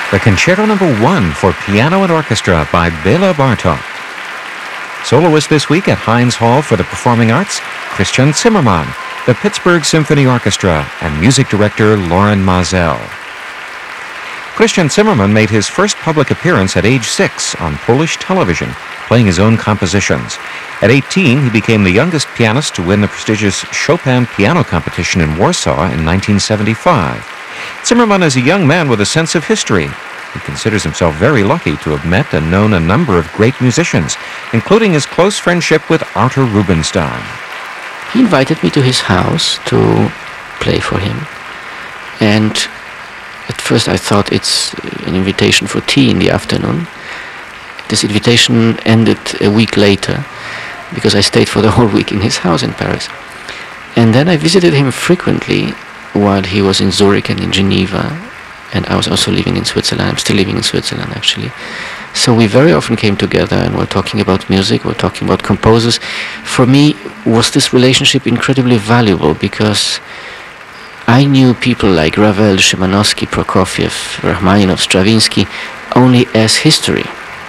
the Concerto No. 1 for piano and orchestra by Bela Bartok. Soloist this week at Heinz Hall for the Performing Arts, Christian Zimmermann, the Pittsburgh Symphony Orchestra, and music director Loren Maazel. Christian Zimmermann made his first public appearance at age 6 on Polish television, playing his own compositions. At 18, he became the youngest pianist to win the prestigious Chopin piano competition in Warsaw in 1975. Zimmermann is a young man with a sense of history. He considers himself very lucky to have met and known a number of great musicians, including his close friendship with Arthur Rubinstein. He invited me to his house to play for him, and at first I thought it's an invitation for tea in the afternoon. This invitation ended a week later because I stayed for the whole week in his house in Paris. And then I visited him frequently while he was in Zurich and in Geneva, and I was also living in Switzerland. I'm still living in Switzerland, actually. So we very often came together and were talking about music, we're talking about composers. For me, was this relationship incredibly valuable because I knew people like Ravel, Szymanowski, Prokofiev, Rachmaninoff, Stravinsky only as history.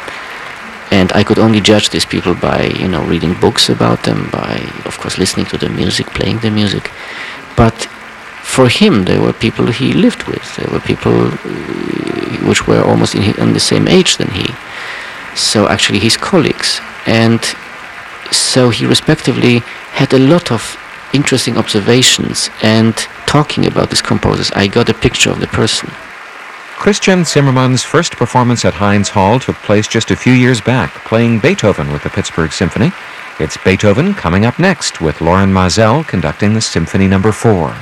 And I could only judge these people by, reading books about them, by, of course, listening to the music, playing the music. But for him, they were people he lived with. They were people which were almost on the same age than he. So actually his colleagues. And so he respectively had a lot of interesting observations, and talking about these composers, I got a picture of the person. Christian Zimmermann's first performance at Heinz Hall took place just a few years back, playing Beethoven with the Pittsburgh Symphony. It's Beethoven coming up next, with Loren Maazel conducting the Symphony No. 4.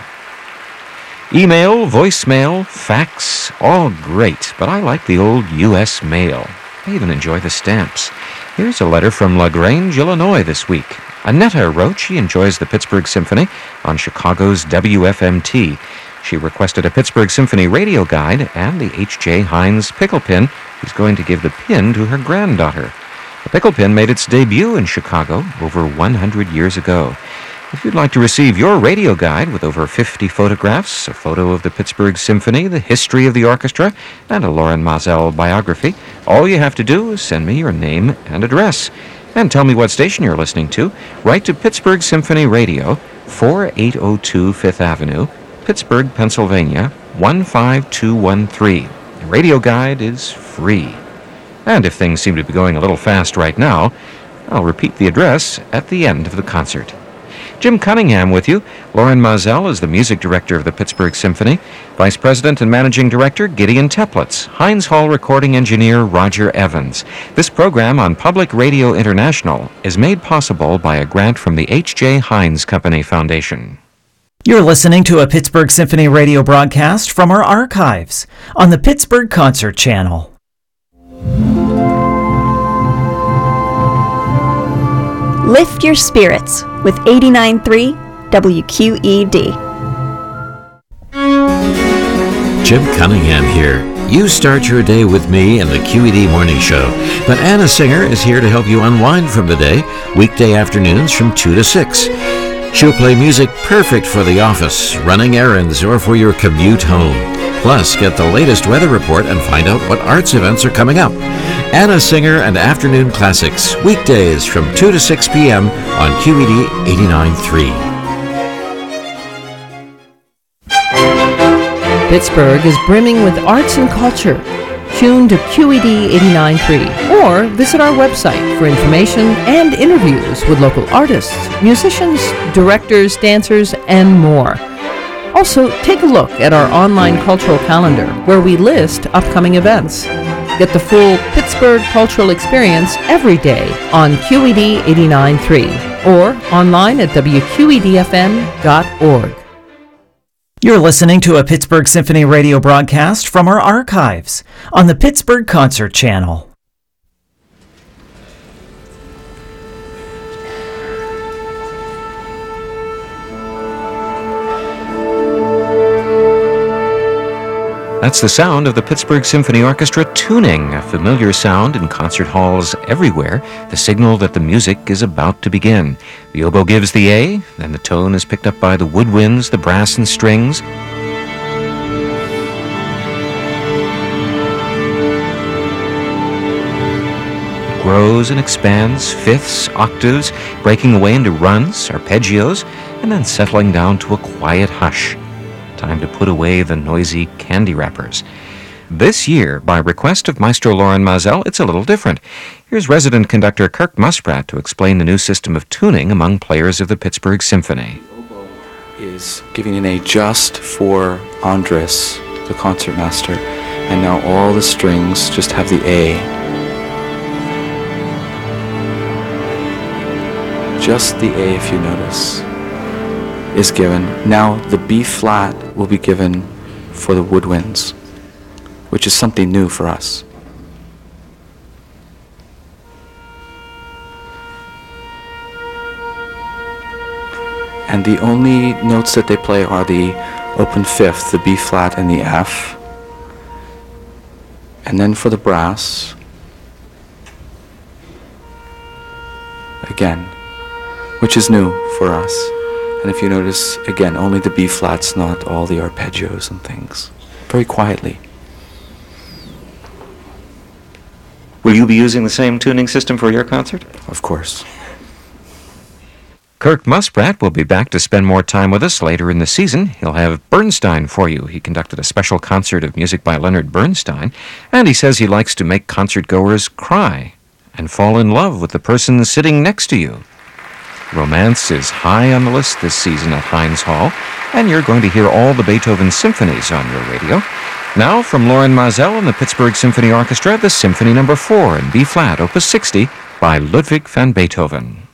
Email, voicemail, fax, all great, but I like the old U.S. mail. I even enjoy the stamps. Here's a letter from LaGrange, Illinois this week. Annetta wrote she enjoys the Pittsburgh Symphony on Chicago's WFMT. She requested a Pittsburgh Symphony radio guide and the H.J. Heinz pickle pin. She's going to give the pin to her granddaughter. The pickle pin made its debut in Chicago over 100 years ago. If you'd like to receive your radio guide with over 50 photographs, a photo of the Pittsburgh Symphony, the history of the orchestra, and a Loren Maazel biography, all you have to do is send me your name and address. And tell me what station you're listening to. Write to Pittsburgh Symphony Radio, 4802 Fifth Avenue, Pittsburgh, Pennsylvania, 15213. The radio guide is free. And if things seem to be going a little fast right now, I'll repeat the address at the end of the concert. Jim Cunningham with you. Loren Maazel is the music director of the Pittsburgh Symphony. Vice President and Managing Director, Gideon Teplitz. Heinz Hall recording engineer, Roger Evans. This program on Public Radio International is made possible by a grant from the H.J. Heinz Company Foundation. You're listening to a Pittsburgh Symphony radio broadcast from our archives on the Pittsburgh Concert Channel. Lift your spirits with 89.3 WQED. Jim Cunningham here. You start your day with me in the QED Morning Show, but Anna Singer is here to help you unwind from the day, weekday afternoons from 2 to 6. She'll play music perfect for the office, running errands, or for your commute home. Plus, get the latest weather report and find out what arts events are coming up. Anna Singer and Afternoon Classics, weekdays from 2 to 6 p.m. on QED 89.3. Pittsburgh is brimming with arts and culture. Tune to QED 89.3 or visit our website for information and interviews with local artists, musicians, directors, dancers, and more. Also, take a look at our online cultural calendar where we list upcoming events. Get the full Pittsburgh cultural experience every day on QED 89.3 or online at wqedfm.org. You're listening to a Pittsburgh Symphony radio broadcast from our archives on the Pittsburgh Concert Channel. That's the sound of the Pittsburgh Symphony Orchestra tuning, a familiar sound in concert halls everywhere, the signal that the music is about to begin. The oboe gives the A, then the tone is picked up by the woodwinds, the brass and strings. grows and expands, fifths, octaves, breaking away into runs, arpeggios, and then settling down to a quiet hush. Time to put away the noisy candy wrappers. This year, by request of Maestro Loren Maazel, it's a little different. Here's resident conductor Kirk Musprat to explain the new system of tuning among players of the Pittsburgh Symphony. Is giving an A just for Andres, the concertmaster, and now all the strings just have the A. Just the A, if you notice, is given. Now the B flat will be given for the woodwinds, which is something new for us. And the only notes that they play are the open fifth, the B flat and the F. And then for the brass, again, which is new for us. And if you notice, again, only the B flats, not all the arpeggios and things. Very quietly. Will you be using the same tuning system for your concert? Of course. Kirk Musprat will be back to spend more time with us later in the season. He'll have Bernstein for you. He conducted a special concert of music by Leonard Bernstein, and he says he likes to make concertgoers cry and fall in love with the person sitting next to you. Romance is high on the list this season at Heinz Hall, and you're going to hear all the Beethoven symphonies on your radio. Now, from Loren Maazel and the Pittsburgh Symphony Orchestra, the Symphony No. 4 in B-flat, Opus 60, by Ludwig van Beethoven.